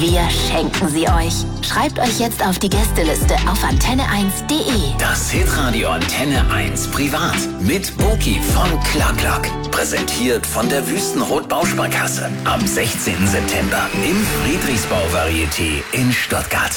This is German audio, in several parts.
Wir schenken sie euch. Schreibt euch jetzt auf die Gästeliste auf antenne1.de. Das Hitradio Antenne 1 Privat mit Boki von Clark. Präsentiert von der Wüstenrot Bausparkasse. Am 16. September im Friedrichsbau-Varieté in Stuttgart.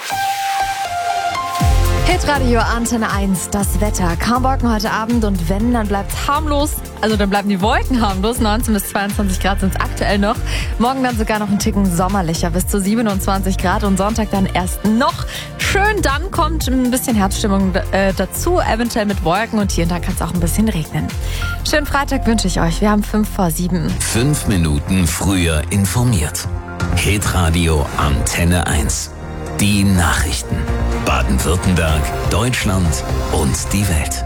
Hitradio Antenne 1, das Wetter. Kaum Wolken heute Abend und wenn, dann bleibt's harmlos. Also dann bleiben die Wolken harmlos. 19 bis 22 Grad sind es aktuell noch. Morgen dann sogar noch ein Ticken sommerlicher, bis zu 27 Grad und Sonntag dann erst noch schön. Dann kommt ein bisschen Herbststimmung dazu, eventuell mit Wolken und hier und da kann es auch ein bisschen regnen. Schönen Freitag wünsche ich euch. Wir haben 7:05. 5 Minuten früher informiert. Hitradio Antenne 1. Die Nachrichten. Baden-Württemberg, Deutschland und die Welt.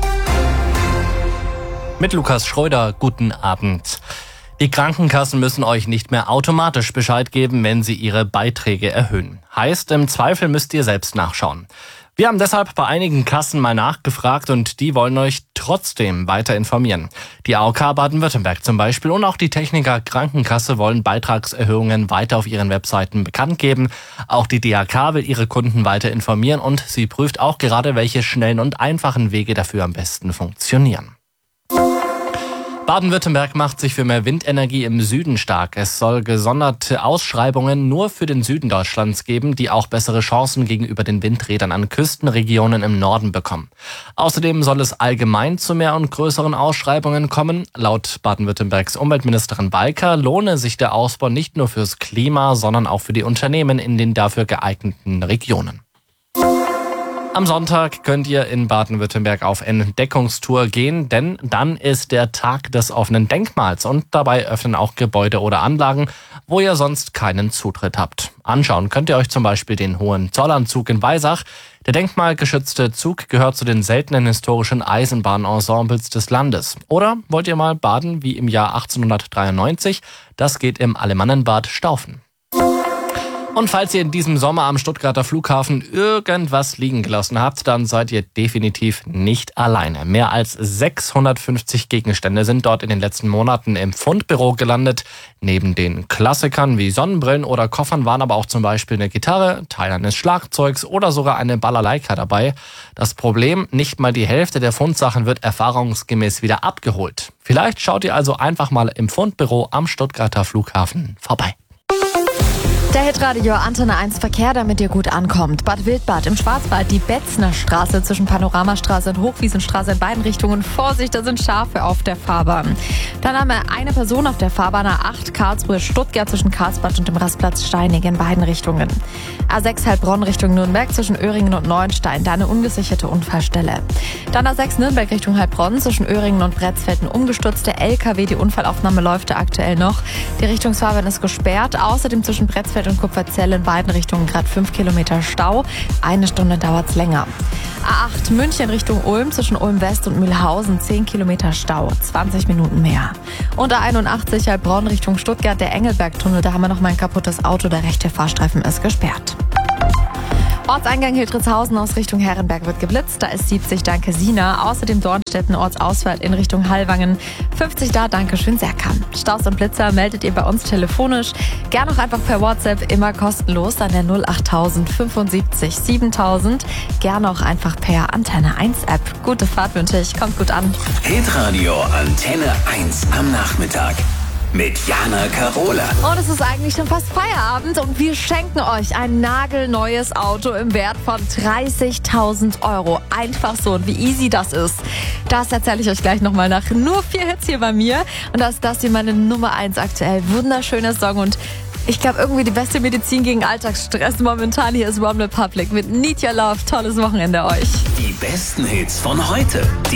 Mit Lukas Schröder, guten Abend. Die Krankenkassen müssen euch nicht mehr automatisch Bescheid geben, wenn sie ihre Beiträge erhöhen. Heißt, im Zweifel müsst ihr selbst nachschauen. Wir haben deshalb bei einigen Kassen mal nachgefragt und die wollen euch trotzdem weiter informieren. Die AOK Baden-Württemberg zum Beispiel und auch die Techniker Krankenkasse wollen Beitragserhöhungen weiter auf ihren Webseiten bekannt geben. Auch die DAK will ihre Kunden weiter informieren und sie prüft auch gerade, welche schnellen und einfachen Wege dafür am besten funktionieren. Baden-Württemberg macht sich für mehr Windenergie im Süden stark. Es soll gesonderte Ausschreibungen nur für den Süden Deutschlands geben, die auch bessere Chancen gegenüber den Windrädern an Küstenregionen im Norden bekommen. Außerdem soll es allgemein zu mehr und größeren Ausschreibungen kommen. Laut Baden-Württembergs Umweltministerin Balker lohne sich der Ausbau nicht nur fürs Klima, sondern auch für die Unternehmen in den dafür geeigneten Regionen. Am Sonntag könnt ihr in Baden-Württemberg auf Entdeckungstour gehen, denn dann ist der Tag des offenen Denkmals und dabei öffnen auch Gebäude oder Anlagen, wo ihr sonst keinen Zutritt habt. Anschauen könnt ihr euch zum Beispiel den Hohenzollernstzug in Weisach. Der denkmalgeschützte Zug gehört zu den seltenen historischen Eisenbahnensembles des Landes. Oder wollt ihr mal baden wie im Jahr 1893? Das geht im Alemannenbad Staufen. Und falls ihr in diesem Sommer am Stuttgarter Flughafen irgendwas liegen gelassen habt, dann seid ihr definitiv nicht alleine. Mehr als 650 Gegenstände sind dort in den letzten Monaten im Fundbüro gelandet. Neben den Klassikern wie Sonnenbrillen oder Koffern waren aber auch zum Beispiel eine Gitarre, Teil eines Schlagzeugs oder sogar eine Balalaika dabei. Das Problem, nicht mal die Hälfte der Fundsachen wird erfahrungsgemäß wieder abgeholt. Vielleicht schaut ihr also einfach mal im Fundbüro am Stuttgarter Flughafen vorbei. Der Hitradio Antenne 1 Verkehr, damit ihr gut ankommt. Bad Wildbad im Schwarzwald, die Betzner Straße zwischen Panoramastraße und Hochwiesenstraße in beiden Richtungen. Vorsicht, da sind Schafe auf der Fahrbahn. Dann haben wir eine Person auf der Fahrbahn A8 Karlsruhe-Stuttgart zwischen Karlsbad und dem Rastplatz Steinig in beiden Richtungen. A6 Heilbronn Richtung Nürnberg zwischen Öhringen und Neuenstein, da eine ungesicherte Unfallstelle. Dann A6 Nürnberg Richtung Heilbronn zwischen Öhringen und Bretzfeld ein umgestürzter LKW. Die Unfallaufnahme läuft da aktuell noch. Die Richtungsfahrbahn ist gesperrt. Außerdem zwischen Bretzfeld und Kupferzell in beiden Richtungen gerade 5 Kilometer Stau. 1 Stunde dauert's länger. A8 München Richtung Ulm zwischen Ulm West und Mühlhausen 10 Kilometer Stau, 20 Minuten mehr. Und A81 Heilbronn Richtung Stuttgart, der Engelbergtunnel, da haben wir noch mal ein kaputtes Auto, der rechte Fahrstreifen ist gesperrt. Ortseingang Hildritzhausen aus Richtung Herrenberg wird geblitzt. Da ist 70, danke Sina. Außerdem Dornstetten Ortsausfahrt in Richtung Hallwangen. 50 da, danke schön Serkan. Staus und Blitzer meldet ihr bei uns telefonisch. Gern auch einfach per WhatsApp, immer kostenlos an der 08000 75 7000. Gern auch einfach per Antenne 1 App. Gute Fahrt wünsche ich, kommt gut an. Hitradio Antenne 1 am Nachmittag. Mit Jana Karola. Und es ist eigentlich schon fast Feierabend und wir schenken euch ein nagelneues Auto im Wert von 30.000 Euro. Einfach so. Und wie easy das ist, das erzähle ich euch gleich nochmal nach. Nur 4 Hits hier bei mir. Und das ist das hier meine Nummer 1 aktuell. Wunderschöner Song und ich glaube irgendwie die beste Medizin gegen Alltagsstress momentan. Hier ist OneRepublic mit Need Your Love. Tolles Wochenende euch. Die besten Hits von heute. Die